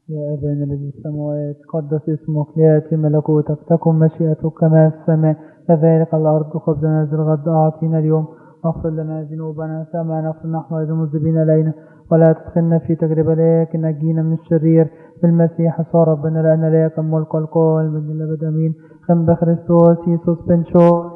يا أبانا الذي في السماوات قدس اسمك، ليأتي ملكوتك، تكن مشيئتك كما في السماء كذلك على الأرض. خبزنا هذا الغد أعطينا اليوم، واغفر لنا ذنوبنا كما نغفر نحن أيضا المذنبين إلينا، ولا تدخلنا في تجربة لكن نجينا من الشرير. بالمسيح صار ربنا، لأن لا يكن ملك القوة والمجد للأبد آمين. خم بخريستوس يسوس بن شوي.